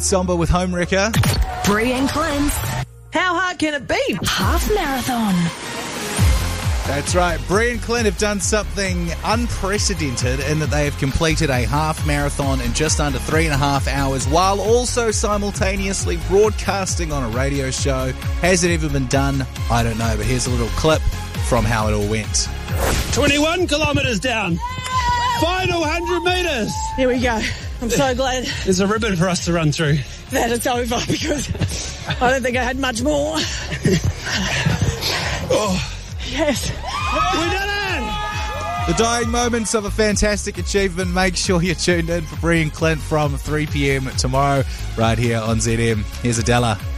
Somber with Homewrecker. Bree and Clint. How hard can it be? Half marathon. That's right. Bree and Clint have done something unprecedented in that they have completed a half marathon in just under 3.5 hours while also simultaneously broadcasting on a radio show. Has it ever been done? I don't know, but here's a little clip from how it all went. 21 kilometres down. Final 100 metres. Here we go. I'm so glad There's a ribbon for us to run through. that it's over because I don't think I had much more. Yes. We did it! The dying moments of a fantastic achievement. Make sure you're tuned in for Bree and Clint from 3 p.m. tomorrow right here on ZM. Here's Adela.